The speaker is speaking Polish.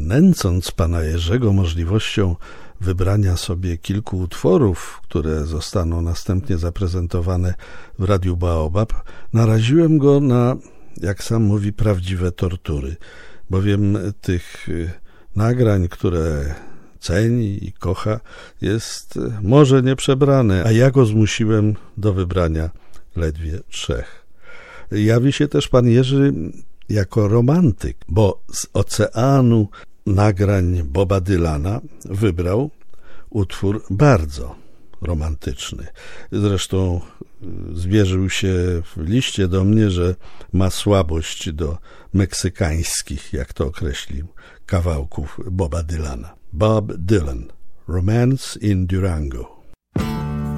nęcąc pana Jerzego możliwością wybrania sobie kilku utworów, które zostaną następnie zaprezentowane w Radiu Baobab, naraziłem go na, jak sam mówi, prawdziwe tortury, bowiem tych nagrań, które ceni i kocha, jest może nieprzebrane, a ja go zmusiłem do wybrania ledwie 3. Jawi się też pan Jerzy jako romantyk, bo z oceanu nagrań Boba Dylana wybrał utwór bardzo romantyczny. Zresztą zwierzył się w liście do mnie, że ma słabość do meksykańskich, jak to określił, kawałków Boba Dylana. Bob Dylan, Romance in Durango.